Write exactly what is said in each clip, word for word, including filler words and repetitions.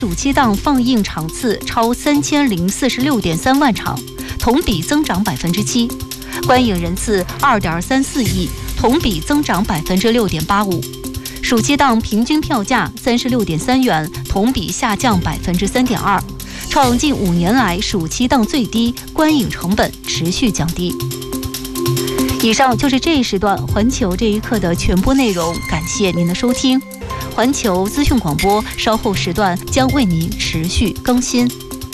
暑期档放映场次超三千零四十六点三万场，同比增长百分之七；观影人次二点三四亿，同比增长百分之六点八五。暑期档平均票价三十六点三元，同比下降百分之三点二，创近五年来暑期档最低，观影成本持续降低。以上就是这一时段环球这一刻的全部内容，感谢您的收听。环球资讯广播稍后时段将为您持续更新。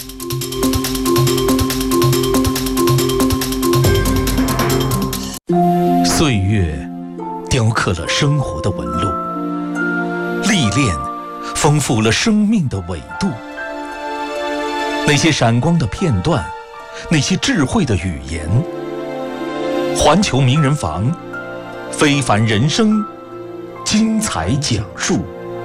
岁月雕刻了生活的纹路，历练丰富了生命的纬度。那些闪光的片段，那些智慧的语言，环球名人房，非凡人生精彩讲述。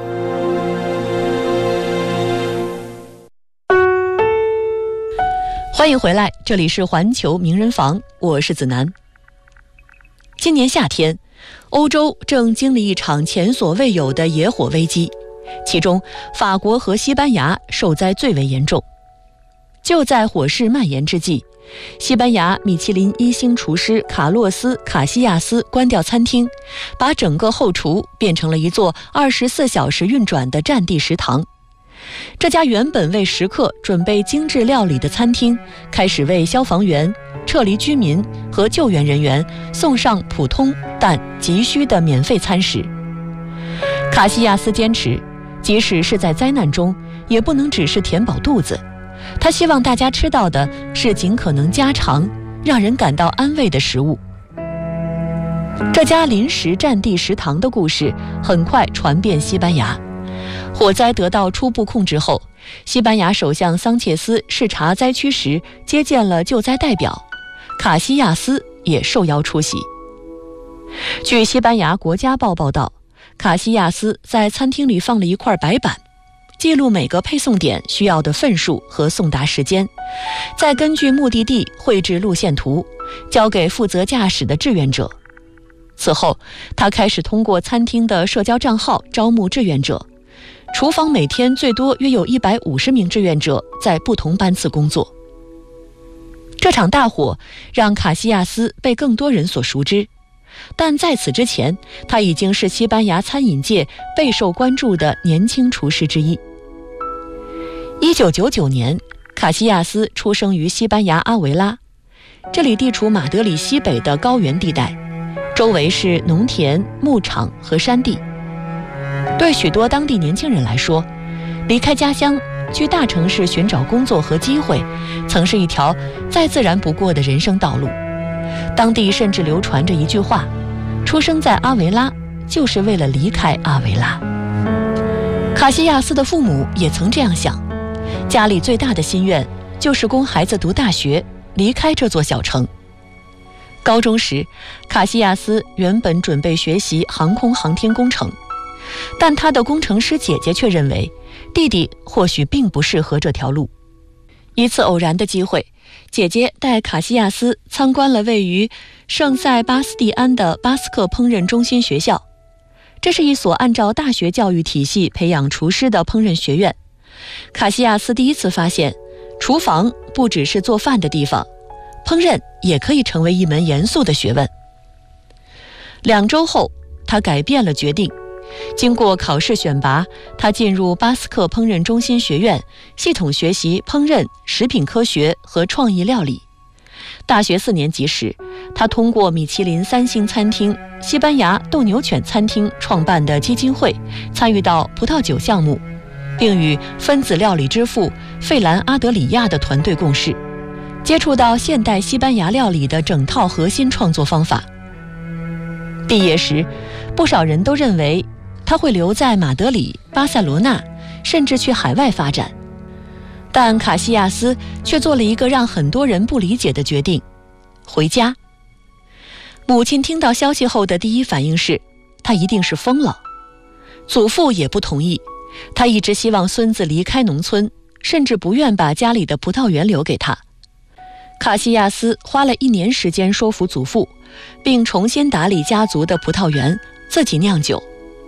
欢迎回来，这里是环球名人房，我是子楠。今年夏天，欧洲正经历一场前所未有的野火危机，其中法国和西班牙受灾最为严重。就在火势蔓延之际，西班牙米其林一星厨师卡洛斯·卡西亚斯关掉餐厅，把整个后厨变成了一座二十四小时运转的战地食堂。这家原本为食客准备精致料理的餐厅，开始为消防员、撤离居民和救援人员送上普通但急需的免费餐食。卡西亚斯坚持，即使是在灾难中，也不能只是填饱肚子。他希望大家吃到的是尽可能家常、让人感到安慰的食物。这家临时战地食堂的故事很快传遍西班牙。火灾得到初步控制后，西班牙首相桑切斯视察灾区时接见了救灾代表，卡西亚斯也受邀出席。据西班牙国家报报道，卡西亚斯在餐厅里放了一块白板，记录每个配送点需要的份数和送达时间，再根据目的地绘制路线图，交给负责驾驶的志愿者。此后，他开始通过餐厅的社交账号招募志愿者。厨房每天最多约有一百五十名志愿者在不同班次工作。这场大火让卡西亚斯被更多人所熟知，但在此之前，他已经是西班牙餐饮界备受关注的年轻厨师之一。一九九九年，卡西亚斯出生于西班牙阿维拉，这里地处马德里西北的高原地带，周围是农田、牧场和山地。对许多当地年轻人来说，离开家乡去大城市寻找工作和机会，曾是一条再自然不过的人生道路。当地甚至流传着一句话：出生在阿维拉，就是为了离开阿维拉。卡西亚斯的父母也曾这样想，家里最大的心愿就是供孩子读大学，离开这座小城。高中时，卡西亚斯原本准备学习航空航天工程，但他的工程师姐姐却认为弟弟或许并不适合这条路。一次偶然的机会，姐姐带卡西亚斯参观了位于圣塞巴斯蒂安的巴斯克烹饪中心学校，这是一所按照大学教育体系培养厨师的烹饪学院。卡西亚斯第一次发现，厨房不只是做饭的地方，烹饪也可以成为一门严肃的学问。两周后，他改变了决定。经过考试选拔，他进入巴斯克烹饪中心学院，系统学习烹饪、食品科学和创意料理。大学四年级时，他通过米其林三星餐厅、西班牙斗牛犬餐厅创办的基金会，参与到葡萄酒项目，并与分子料理之父费兰·阿德里亚的团队共事，接触到现代西班牙料理的整套核心创作方法。毕业时，不少人都认为他会留在马德里、巴塞罗那，甚至去海外发展。但卡西亚斯却做了一个让很多人不理解的决定：回家。母亲听到消息后的第一反应是，他一定是疯了。祖父也不同意，他一直希望孙子离开农村，甚至不愿把家里的葡萄园留给他。卡西亚斯花了一年时间说服祖父，并重新打理家族的葡萄园，自己酿酒。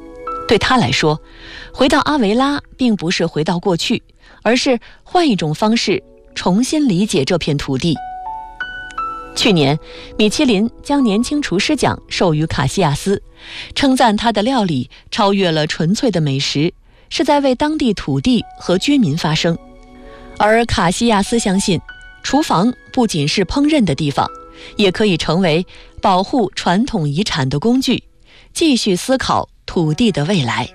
对他来说，回到阿维拉并不是回到过去，而是换一种方式重新理解这片土地。去年，米其林将年轻厨师奖授予卡西亚斯，称赞他的料理超越了纯粹的美食，是在为当地土地和居民发声。而卡西亚斯相信，厨房不仅是烹饪的地方，也可以成为保护传统遗产的工具，继续思考土地的未来。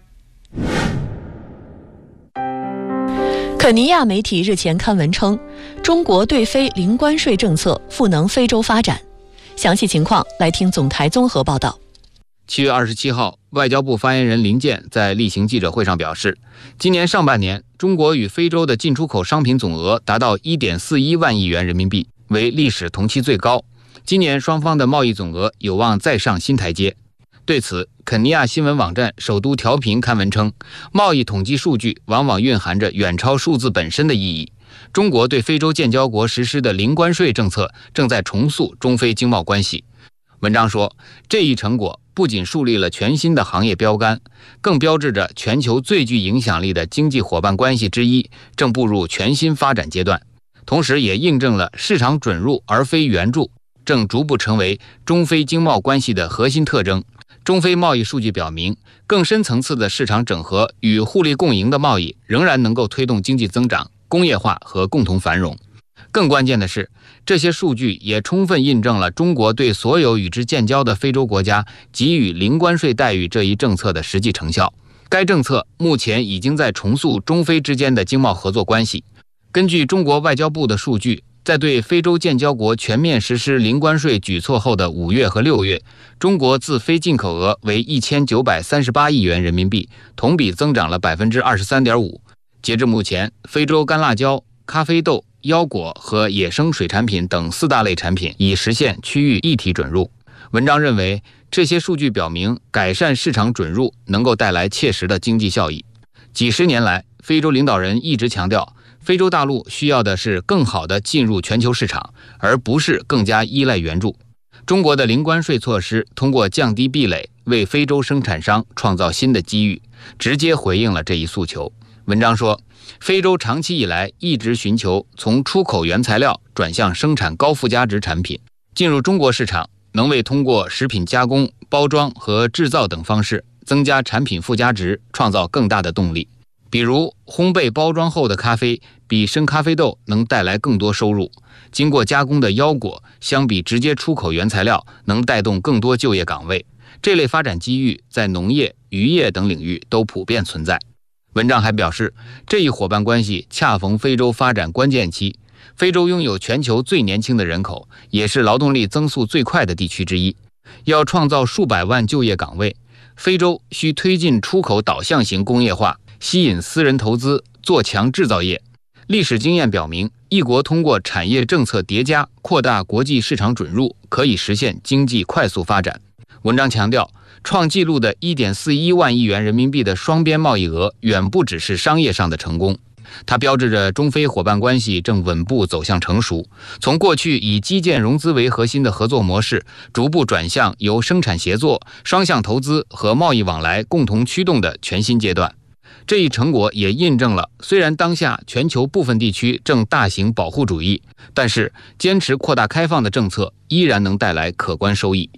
肯尼亚媒体日前刊文称，中国对非零关税政策赋能非洲发展。详细情况来听总台综合报道。 七月二十七号，外交部发言人林健在例行记者会上表示，今年上半年，中国与非洲的进出口商品总额达到 一点四一万亿元人民币，为历史同期最高。今年双方的贸易总额有望再上新台阶。对此，肯尼亚新闻网站首都调频刊文称，贸易统计数据往往蕴含着远超数字本身的意义。中国对非洲建交国实施的零关税政策正在重塑中非经贸关系。文章说，这一成果不仅树立了全新的行业标杆，更标志着全球最具影响力的经济伙伴关系之一正步入全新发展阶段，同时也印证了市场准入而非援助正逐步成为中非经贸关系的核心特征。中非贸易数据表明，更深层次的市场整合与互利共赢的贸易仍然能够推动经济增长、工业化和共同繁荣。更关键的是，这些数据也充分印证了中国对所有与之建交的非洲国家给予零关税待遇这一政策的实际成效。该政策目前已经在重塑中非之间的经贸合作关系。根据中国外交部的数据，在对非洲建交国全面实施零关税举措后的五月和六月，中国自非进口额为一千九百三十八亿元人民币，同比增长了 百分之二十三点五。 截至目前，非洲干辣椒、咖啡豆、腰果和野生水产品等四大类产品已实现区域一体准入。文章认为，这些数据表明，改善市场准入能够带来切实的经济效益。几十年来，非洲领导人一直强调，非洲大陆需要的是更好地进入全球市场，而不是更加依赖援助。中国的零关税措施通过降低壁垒，为非洲生产商创造新的机遇，直接回应了这一诉求。文章说，非洲长期以来一直寻求从出口原材料转向生产高附加值产品，进入中国市场能为通过食品加工、包装和制造等方式增加产品附加值创造更大的动力。比如，烘焙包装后的咖啡比生咖啡豆能带来更多收入，经过加工的腰果相比直接出口原材料能带动更多就业岗位。这类发展机遇在农业、渔业等领域都普遍存在。文章还表示，这一伙伴关系恰逢非洲发展关键期，非洲拥有全球最年轻的人口，也是劳动力增速最快的地区之一。要创造数百万就业岗位，非洲需推进出口导向型工业化，吸引私人投资，做强制造业。历史经验表明，一国通过产业政策叠加，扩大国际市场准入，可以实现经济快速发展。文章强调，创纪录的 一点四一万亿元人民币的双边贸易额远不只是商业上的成功，它标志着中非伙伴关系正稳步走向成熟，从过去以基建融资为核心的合作模式，逐步转向由生产协作、双向投资和贸易往来共同驱动的全新阶段。这一成果也印证了，虽然当下全球部分地区正大行保护主义，但是坚持扩大开放的政策依然能带来可观收益。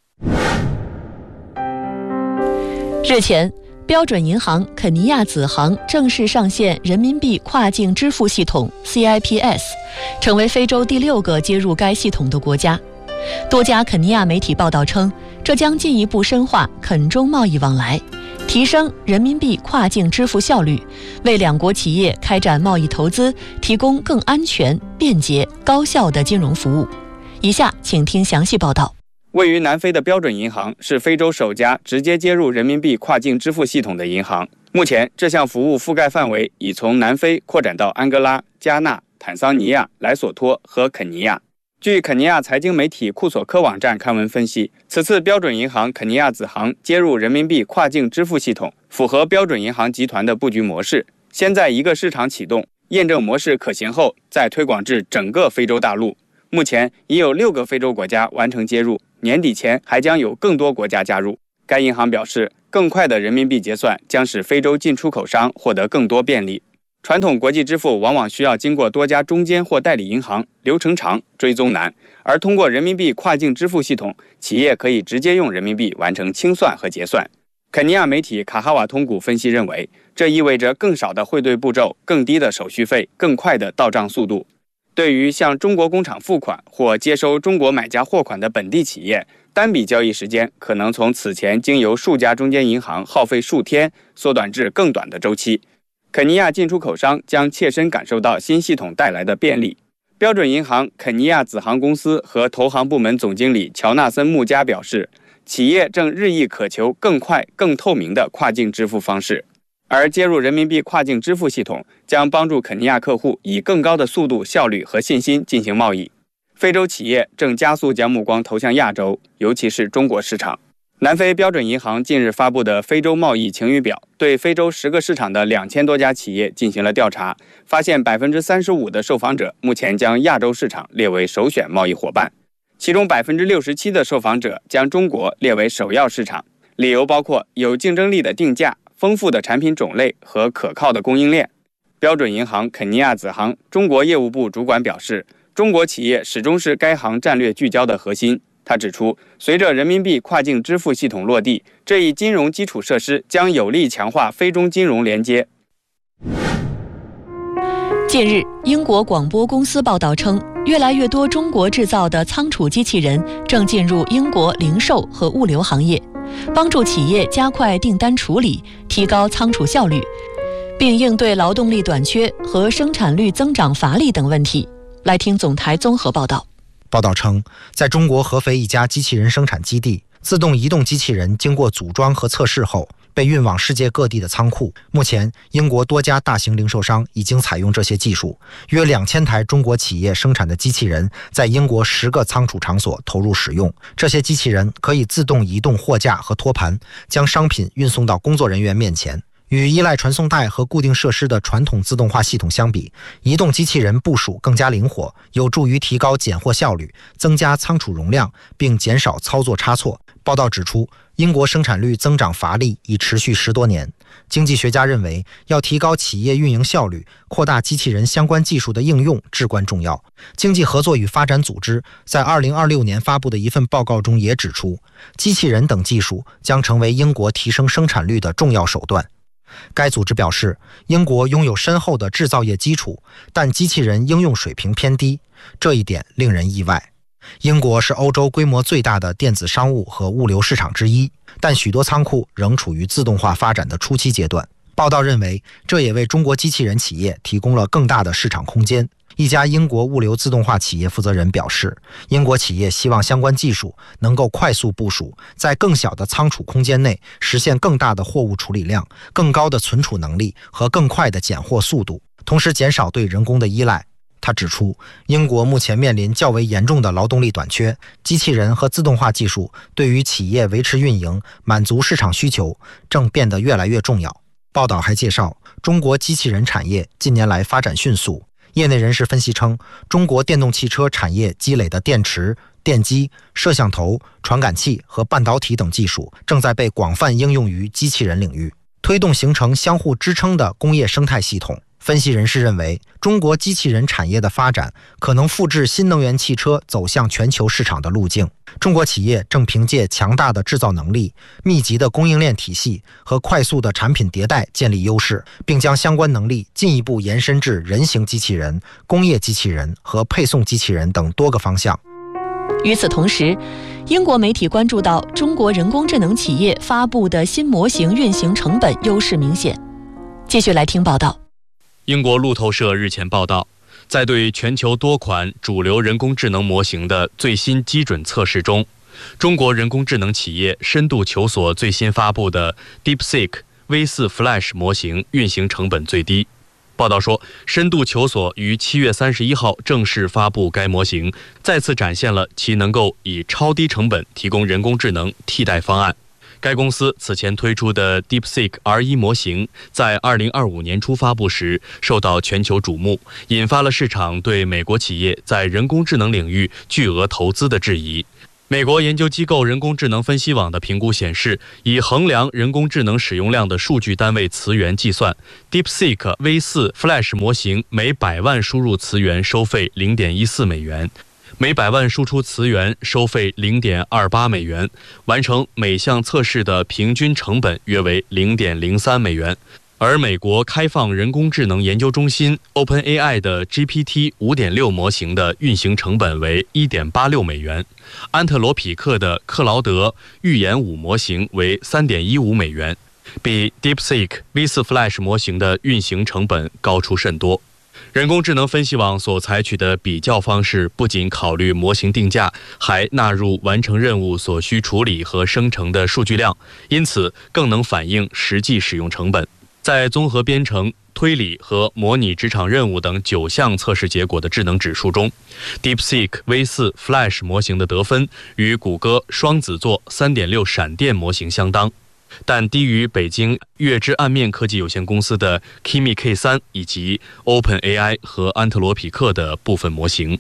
日前，标准银行肯尼亚子行正式上线人民币跨境支付系统 C I P S， 成为非洲第六个接入该系统的国家。多家肯尼亚媒体报道称，这将进一步深化肯中贸易往来，提升人民币跨境支付效率，为两国企业开展贸易投资提供更安全、便捷、高效的金融服务。以下请听详细报道。 位于南非的标准银行是非洲首家直接接入人民币跨境支付系统的银行。目前，这项服务覆盖范围已从南非扩展到安哥拉、加纳、坦桑尼亚、莱索托和肯尼亚。据肯尼亚财经媒体库索科网站刊文分析，此次标准银行肯尼亚子行接入人民币跨境支付系统，符合标准银行集团的布局模式，先在一个市场启动，验证模式可行后，再推广至整个非洲大陆。目前已有六个非洲国家完成接入，年底前还将有更多国家加入。 该银行表示，更快的人民币结算将使非洲进出口商获得更多便利。传统国际支付往往需要经过多家中间或代理银行，流程长，追踪难，而通过人民币跨境支付系统，企业可以直接用人民币完成清算和结算。肯尼亚媒体卡哈瓦通股分析认为，这意味着更少的汇兑步骤、更低的手续费、更快的到账速度。对于向中国工厂付款或接收中国买家货款的本地企业，单笔交易时间可能从此前经由数家中间银行耗费数天，缩短至更短的周期。肯尼亚进出口商将切身感受到新系统带来的便利。标准银行肯尼亚子行公司和投行部门总经理乔纳森·穆加表示，企业正日益渴求更快、更透明的跨境支付方式，而接入人民币跨境支付系统将帮助肯尼亚客户以更高的速度、效率和信心进行贸易。非洲企业正加速将目光投向亚洲，尤其是中国市场。南非标准银行近日发布的非洲贸易晴雨表对非洲十个市场的两千多家企业进行了调查，发现 百分之三十五 的受访者目前将亚洲市场列为首选贸易伙伴，其中 百分之六十七 的受访者将中国列为首要市场，理由包括有竞争力的定价、丰富的产品种类和可靠的供应链。标准银行肯尼亚子行中国业务部主管表示，中国企业始终是该行战略聚焦的核心。他指出，随着人民币跨境支付系统落地，这一金融基础设施将有力强化非中金融连接。 近日，英国广播公司报道称，越来越多中国制造的仓储机器人正进入英国零售和物流行业，帮助企业加快订单处理，提高仓储效率，并应对劳动力短缺和生产率增长乏力等问题。来听总台综合报道。 报道称，在中国合肥一家机器人生产基地，自动移动机器人经过组装和测试后，被运往世界各地的仓库。目前，英国多家大型零售商已经采用这些技术，约两千台中国企业生产的机器人在英国十个仓储场所投入使用。这些机器人可以自动移动货架和托盘，将商品运送到工作人员面前。与依赖传送带和固定设施的传统自动化系统相比，移动机器人部署更加灵活，有助于提高拣货效率，增加仓储容量，并减少操作差错。报道指出，英国生产率增长乏力已持续十多年。经济学家认为，要提高企业运营效率，扩大机器人相关技术的应用至关重要。经济合作与发展组织在二零二六年发布的一份报告中也指出，机器人等技术将成为英国提升生产率的重要手段。该组织表示，英国拥有深厚的制造业基础，但机器人应用水平偏低，这一点令人意外。英国是欧洲规模最大的电子商务和物流市场之一，但许多仓库仍处于自动化发展的初期阶段。报道认为，这也为中国机器人企业提供了更大的市场空间。一家英国物流自动化企业负责人表示，英国企业希望相关技术能够快速部署，在更小的仓储空间内实现更大的货物处理量、更高的存储能力和更快的拣货速度，同时减少对人工的依赖。他指出，英国目前面临较为严重的劳动力短缺，机器人和自动化技术对于企业维持运营、满足市场需求正变得越来越重要。报道还介绍，中国机器人产业近年来发展迅速。业内人士分析称，中国电动汽车产业积累的电池、电机、摄像头、传感器和半导体等技术正在被广泛应用于机器人领域，推动形成相互支撑的工业生态系统。分析人士认为，中国机器人产业的发展可能复制新能源汽车走向全球市场的路径。中国企业正凭借强大的制造能力、密集的供应链体系和快速的产品迭代建立优势，并将相关能力进一步延伸至人形机器人、工业机器人和配送机器人等多个方向。 与此同时，英国媒体关注到中国人工智能企业发布的新模型运行成本优势明显。继续来听报道。 英国路透社日前报道，在对全球多款主流人工智能模型的最新基准测试中，中国人工智能企业深度求索最新发布的 DeepSeek V 四 Flash 模型运行成本最低。报道说，深度求索于七月三十一号正式发布该模型，再次展现了其能够以超低成本提供人工智能替代方案。该公司此前推出的 DeepSeek R 一 模型在二零二五年初发布时受到全球瞩目，引发了市场对美国企业在人工智能领域巨额投资的质疑。 美国研究机构人工智能分析网的评估显示，以衡量人工智能使用量的数据单位词源计算 ，DeepSeek V 四 Flash 模型每百万输入词源收费 零点一四美元，每百万输出词源收费 零点二八美元，完成每项测试的平均成本约为 零点零三美元。而美国开放人工智能研究中心 OpenAI 的 G P T 五点六 模型的运行成本为 一点八六美元，安特罗匹克的克劳德预言五模型为 三点一五美元，比 DeepSeek V 四 Flash 模型的运行成本高出甚多。人工智能分析网所采取的比较方式不仅考虑模型定价，还纳入完成任务所需处理和生成的数据量，因此更能反映实际使用成本。在综合编程、推理和模拟职场任务等九项测试结果的智能指数中， DeepSeek V 四 Flash 模型的得分与谷歌双子座 三点六 闪电模型相当，但低于北京月之暗面科技有限公司的 Kimi K 三 以及 OpenAI 和安特罗匹克的部分模型。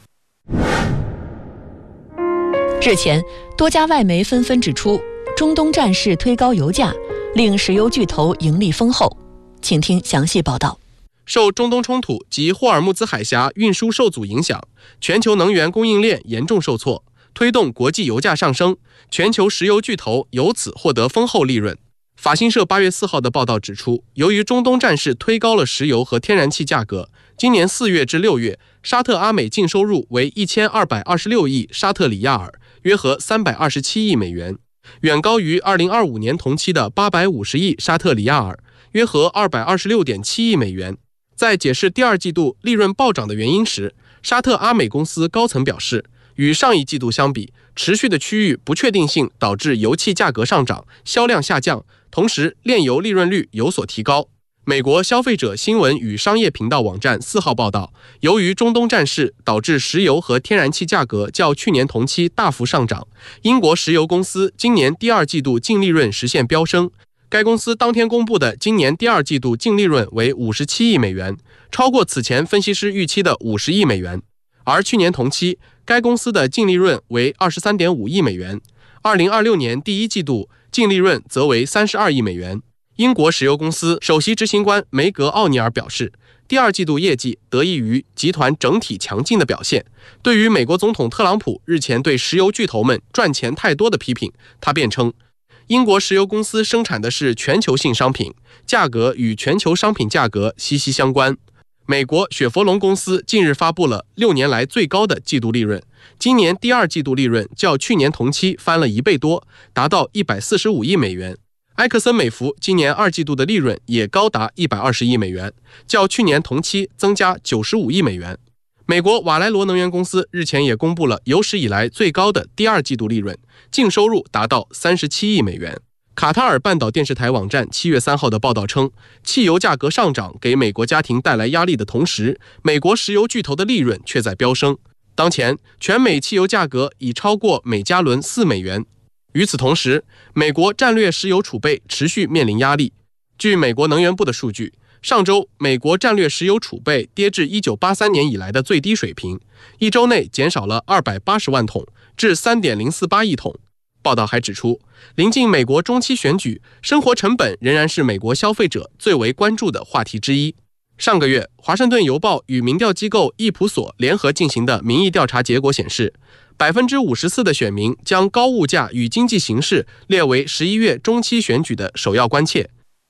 日前，多家外媒纷纷指出，中东战事推高油价，令石油巨头盈利丰厚。请听详细报道。 受中东冲突及霍尔木兹海峡运输受阻影响，全球能源供应链严重受挫，推动国际油价上升，全球石油巨头由此获得丰厚利润。法新社八月四号的报道指出，由于中东战事推高了石油和天然气价格，今年四月至六月，沙特阿美净收入为一千二百二十六亿沙特里亚尔，约合三百二十七亿美元，远高于二零二五年同期的八百五十亿沙特里亚尔，约合二百二十六点七亿美元。在解释第二季度利润暴涨的原因时，沙特阿美公司高层表示，与上一季度相比，持续的区域不确定性导致油气价格上涨，销量下降，同时炼油利润率有所提高。美国消费者新闻与商业频道网站四号报道，由于中东战事导致石油和天然气价格较去年同期大幅上涨，英国石油公司今年第二季度净利润实现飙升。该公司当天公布的今年第二季度净利润为五十七亿美元，超过此前分析师预期的五十亿美元。而去年同期，该公司的净利润为 二十三点五亿美元，二零二六年第一季度净利润则为三十二亿美元。英国石油公司首席执行官梅格奥尼尔表示，第二季度业绩得益于集团整体强劲的表现。对于美国总统特朗普日前对石油巨头们赚钱太多的批评，他辩称，英国石油公司生产的是全球性商品，价格与全球商品价格息息相关。美国雪佛龙公司近日发布了六年来最高的季度利润，今年第二季度利润较去年同期翻了一倍多，达到一百四十五亿美元。埃克森美孚今年二季度的利润也高达一百二十亿美元，较去年同期增加九十五亿美元。美国瓦莱罗能源公司日前也公布了有史以来最高的第二季度利润，净收入达到三十七亿美元。卡塔尔半岛电视台网站七月三号的报道称，汽油价格上涨给美国家庭带来压力的同时，美国石油巨头的利润却在飙升。当前，全美汽油价格已超过每加仑四美元。与此同时，美国战略石油储备持续面临压力。据美国能源部的数据，上周美国战略石油储备跌至一九八三年以来的最低水平，一周内减少了二百八十万桶，至 三点零四八亿桶。报道还指出，临近美国中期选举，生活成本仍然是美国消费者最为关注的话题之一。上个月，华盛顿邮报与民调机构易普所联合进行的民意调查结果显示， 百分之五十四 的选民将高物价与经济形势列为十一月中期选举的首要关切。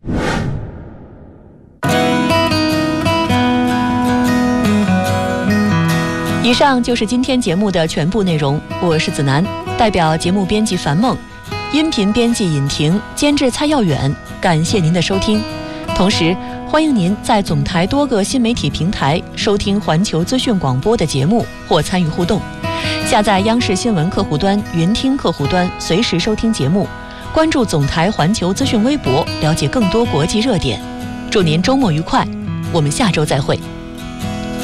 以上就是今天节目的全部内容，我是子楠，代表节目编辑樊梦，音频编辑尹婷，监制蔡耀远，感谢您的收听。同时，欢迎您在总台多个新媒体平台收听环球资讯广播的节目或参与互动。下载央视新闻客户端、云听客户端，随时收听节目。关注总台环球资讯微博，了解更多国际热点。祝您周末愉快，我们下周再会。